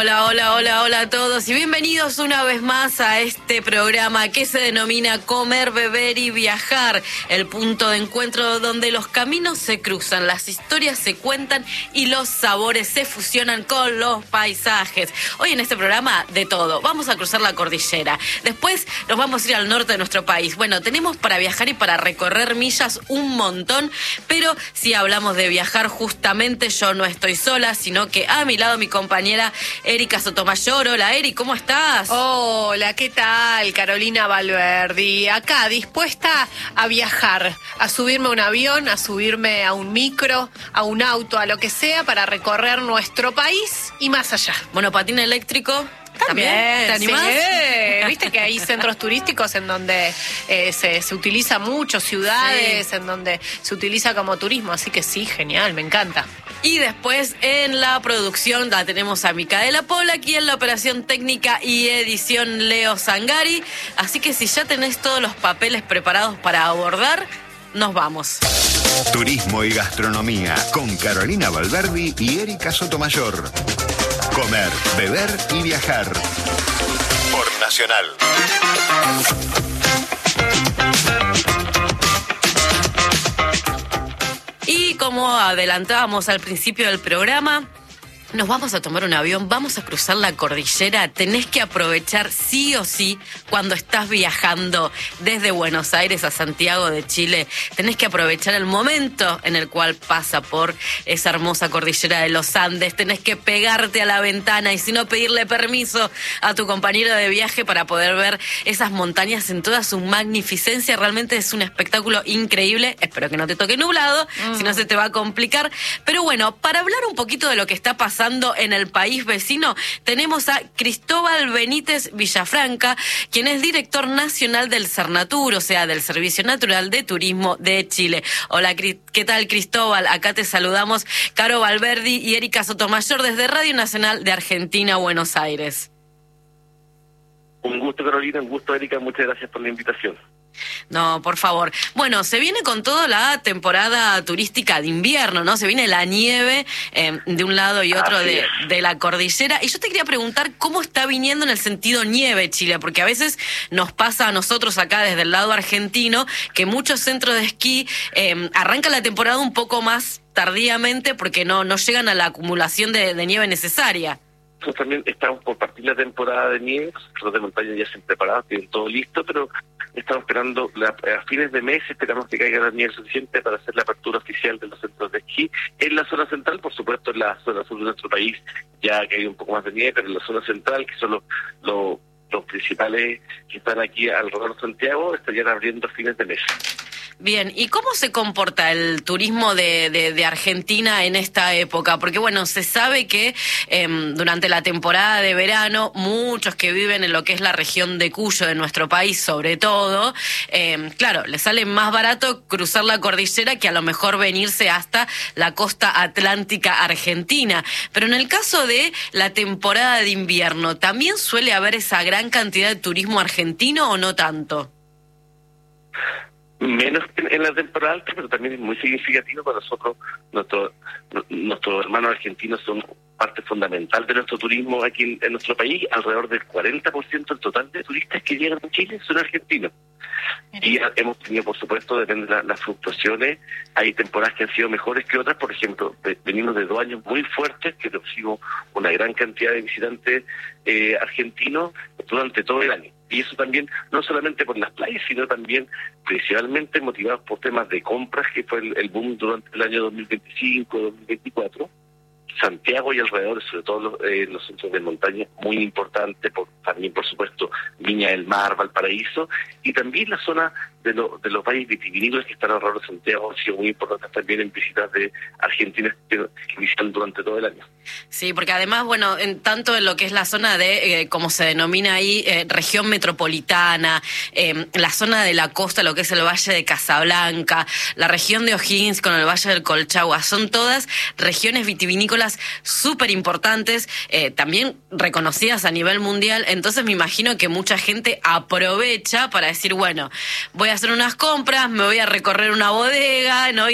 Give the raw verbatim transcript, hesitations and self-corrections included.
Hola, hola, hola, hola a todos y bienvenidos una vez más a este programa que se denomina Comer, Beber y Viajar, el punto de encuentro donde los caminos se cruzan, las historias se cuentan y los sabores se fusionan con los paisajes. Hoy en este programa de todo, vamos a cruzar la cordillera, después nos vamos a ir al norte de nuestro país. Bueno, tenemos para viajar y para recorrer millas un montón, pero si hablamos de viajar justamente yo no estoy sola, sino que a mi lado mi compañera Erika Sotomayor. Hola, Eri, ¿cómo estás? Hola, ¿qué tal? Carolina Valverdi, acá dispuesta a viajar, a subirme a un avión, a subirme a un micro, a un auto, a lo que sea, para recorrer nuestro país y más allá. Bueno, patín eléctrico. También, ¿Te animás? Sí. Viste que hay centros turísticos en donde eh, se, se utiliza mucho, ciudades, sí, en donde se utiliza como turismo, así que sí, genial, me encanta. Y después en la producción la tenemos a Micaela Polak y en la operación técnica y edición Leo Zangari. Así que si ya tenés todos los papeles preparados para abordar, nos vamos. Turismo y gastronomía con Carolina Valverdi y Erika Sotomayor. Comer, beber y viajar. Por Nacional. Y como adelantábamos al principio del programa, nos vamos a tomar un avión, vamos a cruzar la cordillera. Tenés que aprovechar sí o sí cuando estás viajando desde Buenos Aires a Santiago de Chile. Tenés que aprovechar el momento en el cual pasa por esa hermosa cordillera de los Andes. Tenés que pegarte a la ventana y si no pedirle permiso a tu compañero de viaje para poder ver esas montañas en toda su magnificencia. Realmente es un espectáculo increíble. Espero que no te toque nublado, mm. si no se te va a complicar. Pero bueno, para hablar un poquito de lo que está pasando en el país vecino, tenemos a Cristóbal Benítez Villafranca, quien es director nacional del Cernatur, o sea, del Servicio Natural de Turismo de Chile. Hola, ¿qué tal, Cristóbal? Acá te saludamos Caro Valverdi y Erika Sotomayor desde Radio Nacional de Argentina, Buenos Aires. Un gusto, Carolina, un gusto, Erika, muchas gracias por la invitación. No, por favor. Bueno, se viene con toda la temporada turística de invierno, ¿no? Se viene la nieve eh, de un lado y otro de, de la cordillera. Y yo te quería preguntar cómo está viniendo en el sentido nieve Chile, porque a veces nos pasa a nosotros acá desde el lado argentino que muchos centros de esquí eh, arrancan la temporada un poco más tardíamente porque no, no llegan a la acumulación de, de nieve necesaria. Nosotros también estamos por partir la temporada de nieve, los de montaña ya se han preparado, tienen todo listo, pero estamos esperando, la, a fines de mes esperamos que caiga la nieve suficiente para hacer la apertura oficial de los centros de esquí. En la zona central, por supuesto, en la zona sur de nuestro país ya ha caído un poco más de nieve, pero en la zona central, que son los, los, los principales que están aquí alrededor de Santiago, estarían abriendo a fines de mes. Bien, ¿y cómo se comporta el turismo de, de, de Argentina en esta época? Porque, bueno, se sabe que eh, durante la temporada de verano, muchos que viven en lo que es la región de Cuyo, de nuestro país sobre todo, eh, claro, les sale más barato cruzar la cordillera que a lo mejor venirse hasta la costa atlántica argentina. Pero en el caso de la temporada de invierno, ¿también suele haber esa gran cantidad de turismo argentino o no tanto? Menos que en la temporada alta, pero también es muy significativo para nosotros. Nuestro, nuestros hermanos argentinos son parte fundamental de nuestro turismo aquí en, en nuestro país. Alrededor del cuarenta por ciento del total de turistas que llegan a Chile son argentinos. Y hemos tenido, por supuesto, depende de la, las fluctuaciones, hay temporadas que han sido mejores que otras. Por ejemplo, de, venimos de dos años muy fuertes que recibimos una gran cantidad de visitantes eh, argentinos durante todo el año. Y eso también, no solamente por las playas, sino también principalmente motivados por temas de compras, que fue el, el boom durante el año dos mil veinticinco, dos mil veinticuatro. Santiago y alrededor, sobre todo los, eh, los centros de montaña, muy importante, por, también por supuesto Viña del Mar, Valparaíso, y también la zona de, lo, de los valles vitivinícolas que están alrededor de Santiago han sido muy importantes también en visitas de argentinas que, que visitan durante todo el año. Sí, porque además, bueno, en tanto en lo que es la zona de, eh, como se denomina ahí, eh, región metropolitana, eh, la zona de la costa, lo que es el Valle de Casablanca, la región de O'Higgins con el Valle del Colchagua, son todas regiones vitivinícolas súper importantes, eh, también reconocidas a nivel mundial. Entonces me imagino que mucha gente aprovecha para decir, bueno, voy a hacer unas compras, me voy a recorrer una bodega, ¿no?